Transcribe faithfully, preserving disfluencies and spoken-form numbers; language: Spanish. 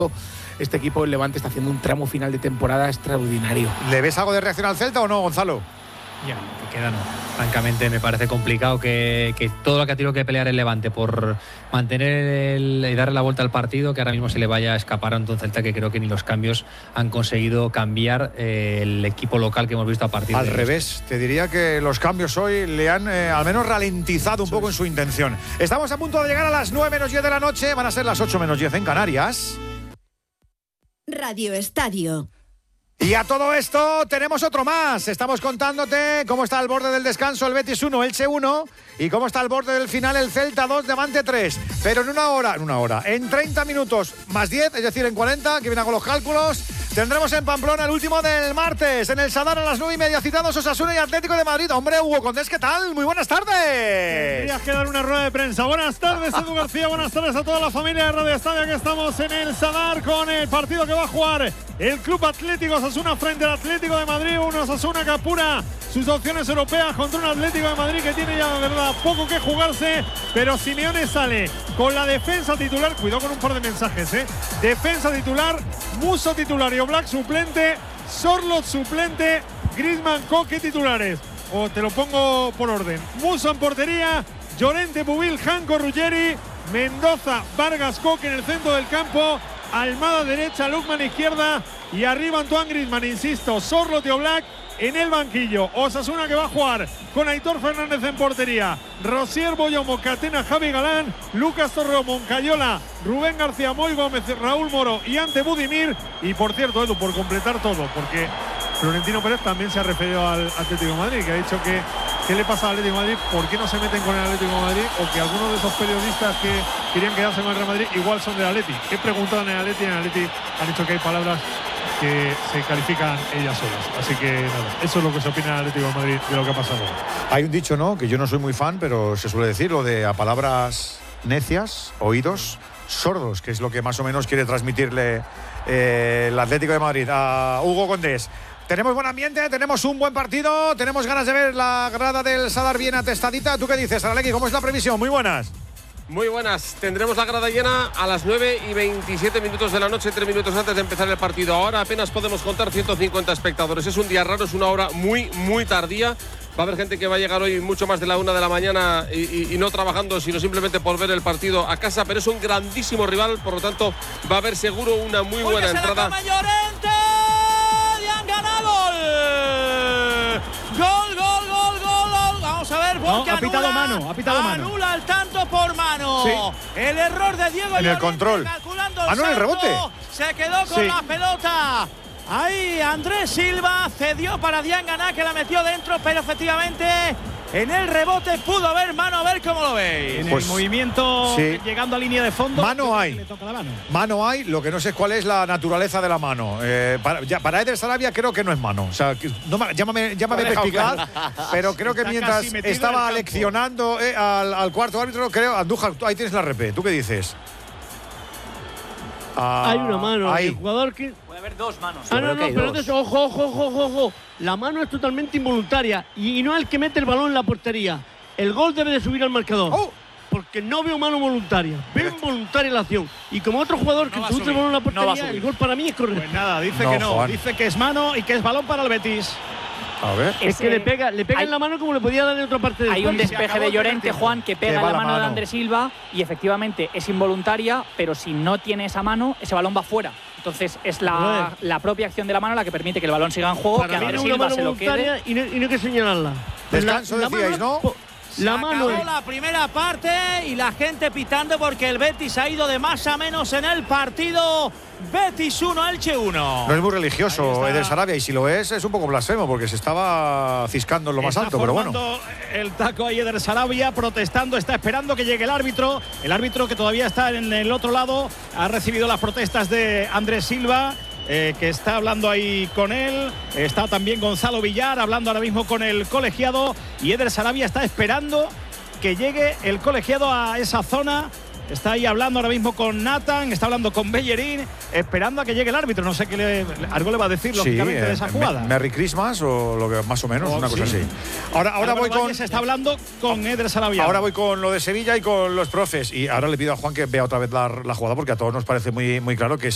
Este equipo, el Levante, está haciendo un tramo final de temporada extraordinario. ¿Le ves algo de reacción al Celta o no, Gonzalo? Ya, lo que queda no. Francamente me parece complicado que, que todo lo que ha tenido que pelear el Levante por mantener el, y darle la vuelta al partido, que ahora mismo se le vaya a escapar a un Celta que creo que ni los cambios han conseguido cambiar eh, el equipo local que hemos visto a partir al de... Al revés, te diría que los cambios hoy le han eh, al menos ralentizado un poco en su intención. Estamos a punto de llegar a las nueve menos diez de la noche, van a ser las ocho menos diez en Canarias. Radio Estadio. Y a todo esto tenemos otro más. Estamos contándote cómo está al borde del descanso el Betis uno, Elche uno, y cómo está al borde del final el Celta dos, Levante tres. Pero en una hora, en una hora, en treinta minutos más diez, es decir, en cuarenta, que viene con los cálculos, tendremos en Pamplona el último del martes, en el Sadar a las nueve y media, citados Osasuna y Atlético de Madrid. Hombre, Hugo Condés, ¿qué tal? Muy buenas tardes. Tendrías que dar una rueda de prensa. Buenas tardes, Edu García, buenas tardes a toda la familia de Radio Estadio, que estamos en el Sadar con el partido que va a jugar el Club Atlético Osasuna frente al Atlético de Madrid. Un Osasuna que apura sus opciones europeas contra un Atlético de Madrid que tiene ya, de verdad, poco que jugarse. Pero Simeone sale con la defensa titular. Cuidado con un par de mensajes, ¿eh? Defensa titular, Musso titular y Oblak suplente, Sorloth suplente, Griezmann, Koke titulares. O te lo pongo por orden. Musso en portería, Llorente, Bubil, Janko, Ruggeri, Mendoza, Vargas, Koke en el centro del campo, Almada derecha, Lukman izquierda y arriba Antoine Griezmann, insisto, Sorloth y Oblak en el banquillo. Osasuna que va a jugar con Aitor Fernández en portería, Rosier, Boyomo, Catena, Javi Galán, Lucas Torreo, Moncayola, Rubén García, Moy Gómez, Raúl Moro y Ante Budimir. Y por cierto, Edu, por completar todo, porque Florentino Pérez también se ha referido al Atlético de Madrid, que ha dicho que ¿qué le pasa al Atlético de Madrid? ¿Por qué no se meten con el Atlético de Madrid? O que algunos de esos periodistas que querían quedarse con el Real Madrid igual son del Atleti. He preguntado en el Atleti y en el Atleti han dicho que hay palabras que se califican ellas solas. Así que nada, eso es lo que se opina en el Atlético de Madrid de lo que ha pasado. Hay un dicho, ¿no?, que yo no soy muy fan, pero se suele decir lo de a palabras necias, oídos sordos, que es lo que más o menos quiere transmitirle eh, el Atlético de Madrid a Hugo Condés. Tenemos buen ambiente, tenemos un buen partido, tenemos ganas de ver la grada del Sadar bien atestadita. ¿Tú qué dices, Aralequi? ¿Cómo es la previsión? Muy buenas. Muy buenas. Tendremos la grada llena a las nueve y veintisiete minutos de la noche, tres minutos antes de empezar el partido. Ahora apenas podemos contar ciento cincuenta espectadores. Es un día raro, es una hora muy, muy tardía. Va a haber gente que va a llegar hoy mucho más de la una de la mañana y, y, y no trabajando, sino simplemente por ver el partido a casa. Pero es un grandísimo rival, por lo tanto va a haber seguro una muy buena entrada. Gol, gol, gol, gol. Vamos a ver, no, ha pitado anula, mano, ha pitado anula mano. Anula el tanto por mano. Sí. El error de Diego en el control. Calculando el ah, no, el rebote. Se quedó con sí. la pelota. Ahí Andrés Silva cedió para Diangana, que la metió dentro, pero efectivamente en el rebote pudo haber mano. A ver cómo lo veis. En pues, el movimiento, sí. llegando a línea de fondo. Mano hay. Le toca la mano. Mano hay, lo que no sé es cuál es la naturaleza de la mano. Eh, para, ya, para Eder Sarabia creo que no es mano. O sea, no, llámame, llámame a explicar, pero creo que mientras estaba aleccionando eh, al, al cuarto árbitro, creo, Andújar, ahí tienes la repe. ¿Tú qué dices? Ah, hay una mano. Hay. El jugador que... Puede haber dos manos. Ah, no, no, pero entonces, ojo, ojo, ojo, ojo, ojo. La mano es totalmente involuntaria y, y no es el que mete el balón en la portería. El gol debe de subir al marcador. Oh. Porque no veo mano voluntaria. Veo involuntaria la acción. Y como otro jugador no que introduce el balón en la portería, no el gol para mí es correcto. Pues nada, dice no, que no. Juan. Dice que es mano y que es balón para el Betis. A ver. Es que le pega, le pega hay, en la mano como le podía dar en otra parte del Hay un despeje de Llorente, Juan, que pega en la, la mano, mano de Andrés Silva y efectivamente es involuntaria, pero si no tiene esa mano, ese balón va fuera. Entonces es la, la propia acción de la mano la que permite que el balón siga en juego, para que Andrés no Silva se lo quede. Y no, y no hay que señalarla. Descanso la, decíais, la ¿no? mano, La Se mano acabó la primera parte y la gente pitando porque el Betis ha ido de más a menos en el partido. Betis uno, Elche uno. No es muy religioso Eder Sarabia, y si lo es, es un poco blasfemo porque se estaba ciscando en lo más está alto, pero bueno. El taco ahí Eder Sarabia protestando, está esperando que llegue el árbitro. El árbitro que todavía está en el otro lado ha recibido las protestas de Andrés Silva. Eh, que está hablando ahí con él. Está también Gonzalo Villar hablando ahora mismo con el colegiado. Y Eder Sarabia está esperando que llegue el colegiado a esa zona. Está ahí hablando ahora mismo con Nathan, está hablando con Bellerín, esperando a que llegue el árbitro. No sé qué le, algo le va a decir, lógicamente, sí, eh, de esa jugada. Merry Christmas o lo que más o menos, oh, una sí. cosa así. Ahora, ahora voy con. Se está hablando con Eder Sarabia. Ahora voy con lo de Sevilla y con los profes. Y ahora le pido a Juan que vea otra vez la, la jugada, porque a todos nos parece muy, muy claro que